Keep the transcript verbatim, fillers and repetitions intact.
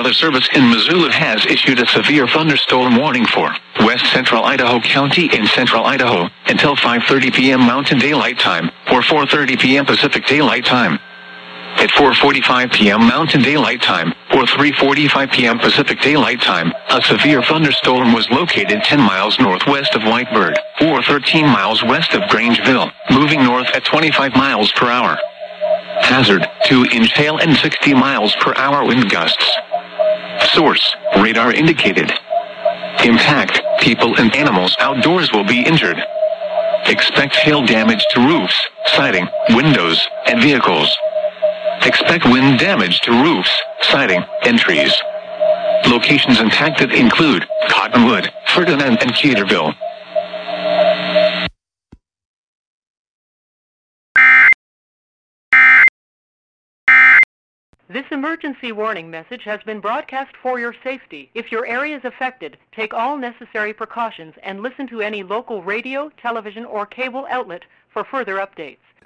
Weather Service in Missoula has issued a severe thunderstorm warning for west central Idaho County in central Idaho until five thirty p.m. Mountain Daylight Time or four thirty p.m. Pacific Daylight Time. At four forty-five p.m. Mountain Daylight Time or three forty-five p.m. Pacific Daylight Time, a severe thunderstorm was located ten miles northwest of Whitebird or thirteen miles west of Grangeville, moving north at twenty-five miles per hour. Hazard, two inch hail and sixty miles per hour wind gusts. Source, radar indicated. Impact, people and animals outdoors will be injured. Expect hail damage to roofs, siding, windows, and vehicles. Expect wind damage to roofs, siding, and trees. Locations impacted include Cottonwood, Ferdinand, and Cedarville. This emergency warning message has been broadcast for your safety. If your area is affected, take all necessary precautions and listen to any local radio, television, or cable outlet for further updates.